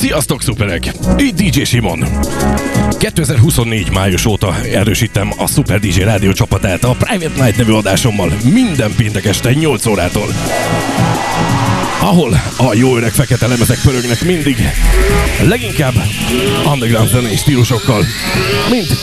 Sziasztok, szuperek! Itt DJ Simon. 2024 május óta erősítem a Super DJ rádió csapatát a Private Night nevű adásommal minden péntek este 8 órától. Ahol a jó öreg fekete lemezek pörögnek mindig, leginkább underground zenei stílusokkal, mint